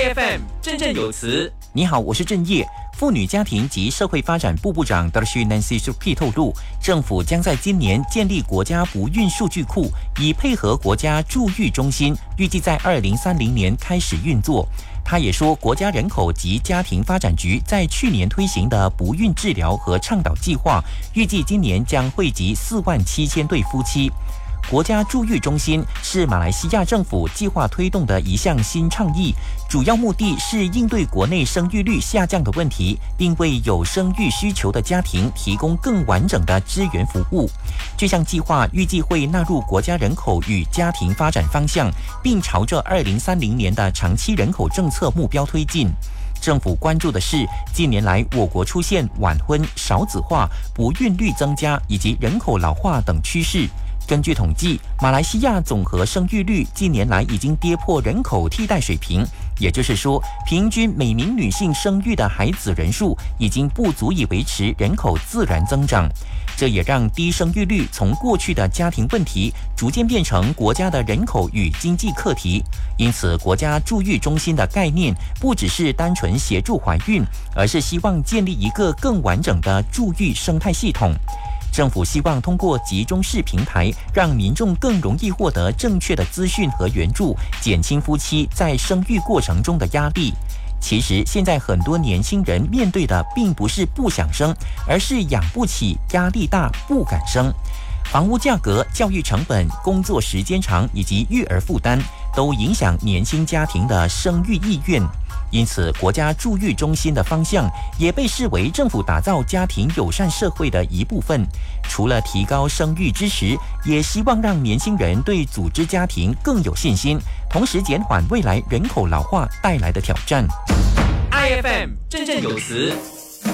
IFM 振振有词。 你好，我是郑业。妇女家庭及社会发展部部长 Dr. Nancy Suki 透露，政府将在今年建立国家不孕数据库，以配合国家助育中心，预计在2030年开始运作。他也说，国家人口及家庭发展局在去年推行的不孕治疗和倡导计划，预计今年将惠及47000对夫妻。国家助育中心是马来西亚政府计划推动的一项新倡议，主要目的是应对国内生育率下降的问题，并为有生育需求的家庭提供更完整的支援服务。这项计划预计会纳入国家人口与家庭发展方向，并朝着2030年的长期人口政策目标推进。政府关注的是，近年来我国出现晚婚、少子化、不孕率增加以及人口老化等趋势。根据统计，马来西亚总和生育率近年来已经跌破人口替代水平，也就是说，平均每名女性生育的孩子人数已经不足以维持人口自然增长。这也让低生育率从过去的家庭问题，逐渐变成国家的人口与经济课题。因此，国家助育中心的概念不只是单纯协助怀孕，而是希望建立一个更完整的助育生态系统。政府希望通过集中式平台，让民众更容易获得正确的资讯和援助，减轻夫妻在生育过程中的压力。其实，现在很多年轻人面对的并不是不想生，而是养不起、压力大、不敢生。房屋价格、教育成本、工作时间长以及育儿负担，都影响年轻家庭的生育意愿。因此，国家助育中心的方向也被视为政府打造家庭友善社会的一部分。除了提高生育支持，也希望让年轻人对组织家庭更有信心，同时减缓未来人口老化带来的挑战。 IFM 振振有词。